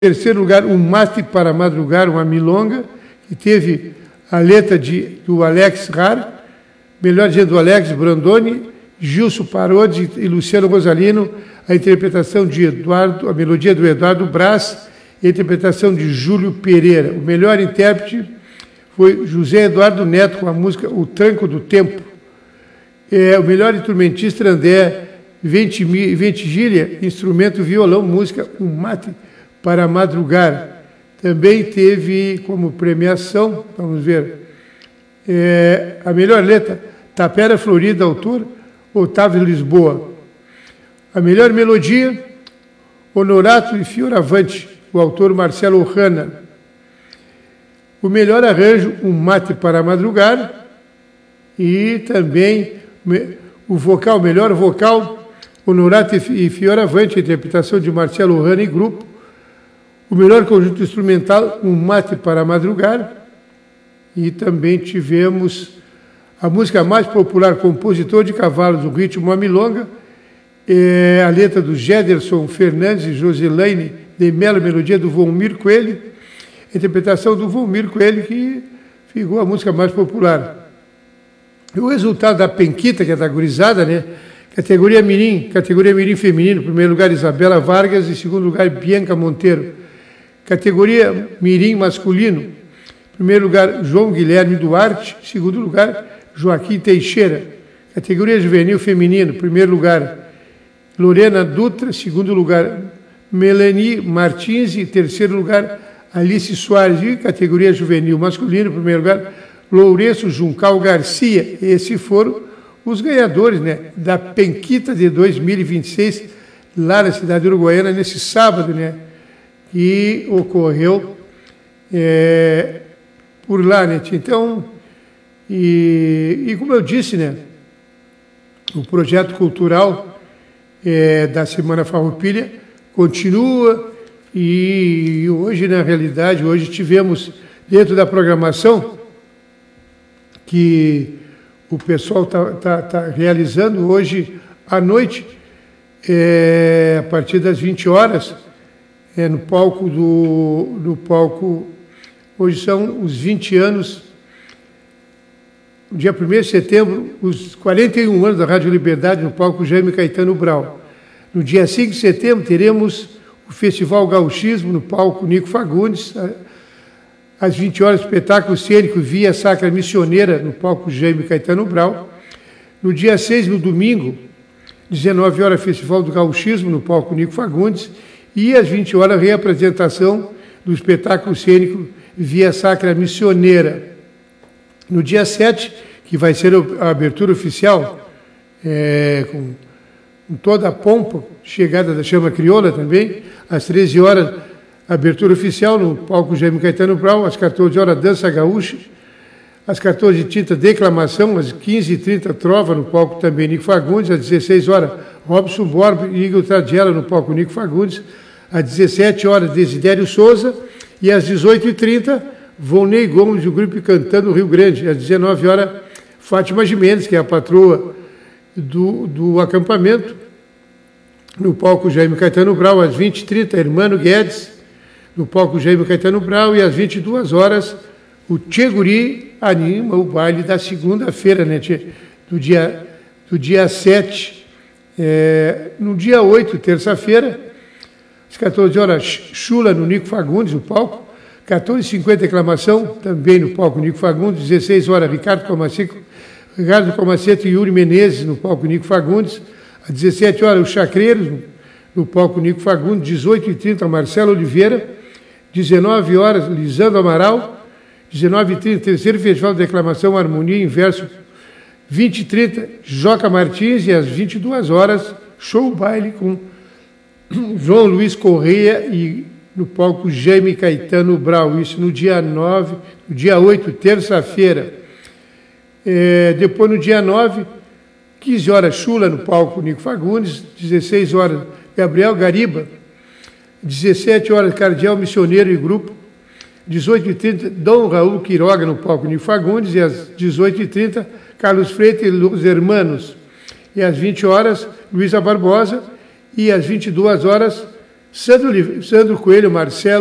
terceiro lugar, Um Mate para Madrugar, uma milonga, que teve a letra do Alex Rar, melhor dizendo, do Alex Brandoni, Gilson Parodi e Luciano Rosalino, a interpretação de Eduardo, a melodia do Eduardo Brás e a interpretação de Júlio Pereira. O melhor intérprete foi José Eduardo Neto com a música O Tranco do Tempo. O melhor instrumentista, André Ventigiglia, instrumento violão, música Um Mate para Madrugar. Também teve como premiação, vamos ver, a melhor letra, Tapera Florida, autor Otávio Lisboa. A melhor melodia, Honorato e Fioravante, o autor Marcelo Hanna. O melhor arranjo, Um Mate para Madrugar. E também o melhor vocal, Honorato e Fioravante, interpretação de Marcelo Hanna e grupo. O melhor conjunto instrumental, Um Mate para Madrugar. E também tivemos a música mais popular, Compositor de Cavalos, o ritmo a milonga, a letra do Gederson Fernandes e Josilaine de Mello, melodia do Volmir Coelho, a interpretação do Volmir Coelho, que ficou a música mais popular. E o resultado da Penquita, que é da gurizada, né? Categoria Mirim feminino, em primeiro lugar Isabela Vargas, em segundo lugar Bianca Monteiro. Categoria Mirim masculino, em primeiro lugar João Guilherme Duarte, em segundo lugar Joaquim Teixeira. Categoria Juvenil feminino, em primeiro lugar Lorena Dutra, em segundo lugar Melanie Martins e em terceiro lugar Alice Soares. E categoria Juvenil masculino, em primeiro lugar Lourenço Juncal Garcia. Esses foram os ganhadores, né, da Penquita de 2026, lá na cidade uruguaiana, nesse sábado, né, que ocorreu por lá, né? Então, e como eu disse, né, o projeto cultural da Semana Farroupilha continua e hoje, na realidade, hoje tivemos dentro da programação que o pessoal está realizando hoje à noite, a partir das 20 horas, no palco, hoje são os 20 anos, no dia 1º de setembro, os 41 anos da Rádio Liberdade, no palco Jaime Caetano Brau. No dia 5 de setembro, teremos o Festival Gauchismo, no palco Nico Fagundes, às 20 horas, espetáculo cênico Via Sacra Missioneira, no palco Jaime Caetano Brau. No dia 6, no domingo, 19 horas, Festival do Gauchismo, no palco Nico Fagundes. E às 20 horas, reapresentação do espetáculo cênico Via Sacra Missioneira. No dia 7, que vai ser a abertura oficial, com toda a pompa, chegada da Chama Crioula também, às 13 horas, abertura oficial no palco Jaime Caetano Brau, às 14 horas, Dança Gaúcha, às 14h30, Declamação, às 15h30, Trova, no palco também Nico Fagundes, às 16 horas, Robson Borba e Igor Tardiela, no palco Nico Fagundes, às 17 horas, Desidério Souza, e às 18h30, Volney Gomes, o grupo Cantando Rio Grande, às 19 horas, Fátima Gimenez, que é a patroa do acampamento, no palco Jaime Caetano Brau, às 20h30, Hermano Guedes, no palco Jaime Caetano Brau, e às 22 horas, o Tcheguri anima o baile da segunda-feira, né, do dia 7. No dia 8, terça-feira, às 14 horas, Chula no Nico Fagundes, no palco, 14h50, Declamação, também no palco Nico Fagundes, 16 horas, Ricardo Comaceto e Yuri Menezes, no palco Nico Fagundes, às 17 horas, os Chacreiros, no palco Nico Fagundes, 18h30, Marcelo Oliveira, 19 horas, Lisandro Amaral, 19h30, terceiro Festival de Declamação, Harmonia em Verso, 20h30, Joca Martins, e às 22 horas, show baile com João Luiz Correia e no palco Jaime Caetano Brau, isso no dia 9, no dia 8, terça-feira. Depois, no dia 9, 15 horas, Chula no palco Nico Fagundes, 16 horas, Gabriel Gariba, 17 horas, Cardeal Missioneiro e Grupo, 18h30, Dom Raul Quiroga no palco Nico Fagundes, e às 18h30, Carlos Freitas e Los Hermanos. E às 20 horas, Luísa Barbosa, e às 22 horas, Sandro Coelho Marcelo,